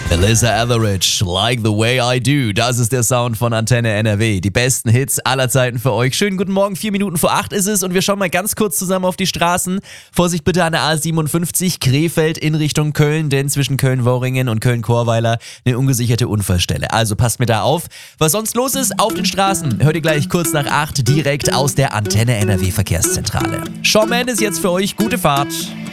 Alyssa Etheridge, Like the Way I Do. Das ist der Sound von Antenne NRW. Die besten Hits aller Zeiten für euch. Schönen guten Morgen, 4 Minuten vor 8 ist es und wir schauen mal ganz kurz zusammen auf die Straßen. Vorsicht bitte an der A57 Krefeld in Richtung Köln, denn zwischen Köln-Worringen und Köln-Chorweiler eine ungesicherte Unfallstelle. Also passt mir da auf. Was sonst los ist auf den Straßen, hört ihr gleich kurz nach 8 direkt aus der Antenne NRW Verkehrszentrale. Shawn Mendes jetzt für euch. Gute Fahrt.